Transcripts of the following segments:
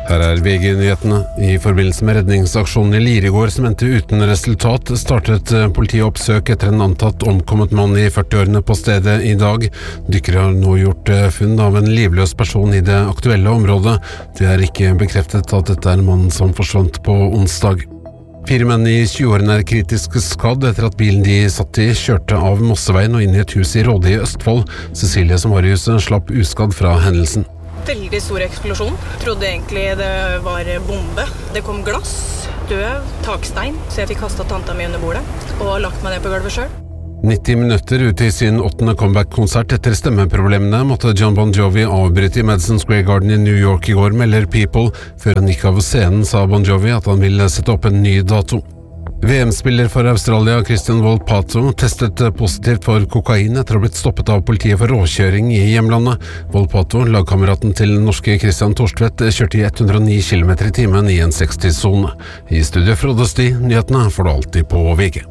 Her VG-nyhetene. I forbindelse med redningsaksjonen i Lier i går som endte uten resultat, startet politiet oppsøk etter en antatt omkommet mann i 40-årene på stedet i dag. Dykkere har nå gjort funn av en livløs person i det aktuelle området. Det er ikke bekreftet at dette er mannen som forsvant på onsdag. 4 menn i 20-årene er kritisk skadd etter at bilen de satt i kjørte av Mosseveien og inn i et hus i Råde i Østfold. Cecilie som var i huset slapp uskadd fra hendelsen. Veldig stor eksplosjon. Trodde egentlig det var bombe. Det kom glass, død, takstein, så jeg fikk kastet tanta mi under bordet og lagt meg ned på gulvet selv. 90 minutter ute i sin 8. comeback-konsert etter stemmeproblemene måtte Jon Bon Jovi avbryte i Madison Square Garden i New York i går, melder People. Før han gikk av scenen sa Bon Jovi at han vil sette opp en ny dato. VM-spiller for Australia Christian Volpato testet positivt for kokain etter å ha blitt stoppet av politiet for råkjøring i hjemlandet. Volpato, lagkameraten til norske Christian Torstvedt, kjørte i 109 km i timen i en 60-zone. I studio Frode Sti, nyhetene får du alltid på VG.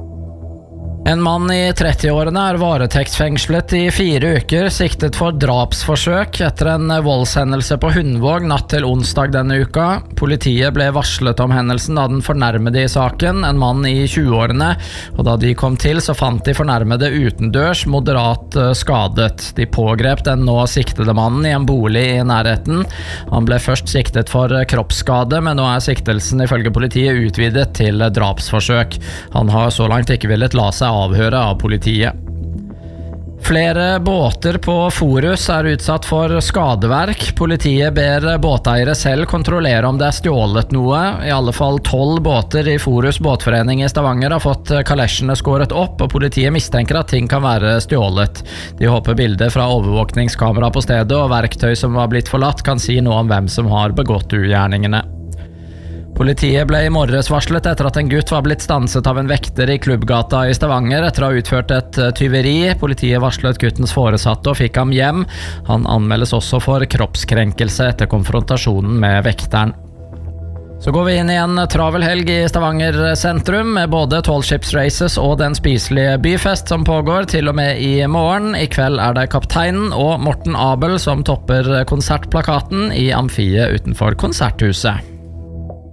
En mann i 30-årene er varetektsfengslet i 4 uker, siktet for drapsforsøk etter en voldshendelse på Hundvåg natt til onsdag denne uka. Politiet ble varslet om hendelsen da den fornærmede i saken, en mann i 20-årene, og da de kom til så fant de fornærmede utendørs moderat skadet. De pågrep den nå siktede mannen i en bolig i nærheten. Han ble først siktet for kroppsskade, men nå er siktelsen ifølge politiet utvidet til drapsforsøk. Han har så langt ikke villet la seg avhøre av politiet. Flere båter på Forus er utsatt for skadeverk. Politiet ber båteiere selv kontrollere om det er stjålet noe. I alle fall 12 båter i Forus båtforening i Stavanger har fått kalesjene skåret opp, og politiet mistenker at ting kan være stjålet. De håper bilder fra overvåkningskamera på stedet og verktøy som var blitt forlatt kan si noe om hvem som har begått ugjerningene. Politiet ble i morges varslet etter at en gutt var blitt stanset av en vekter i Klubbgata i Stavanger etter å ha utført et tyveri. Politiet varslet guttens foresatte og fikk ham hjem. Han anmeldes også for kroppskrenkelse etter konfrontasjonen med vekteren. Så går vi inn i en travel helg i Stavanger sentrum med både 12 Ships Races og den spiselige byfest som pågår til og med i morgen. I kveld er det Kapteinen og Morten Abel som topper konsertplakaten i amfiet utenfor Konserthuset.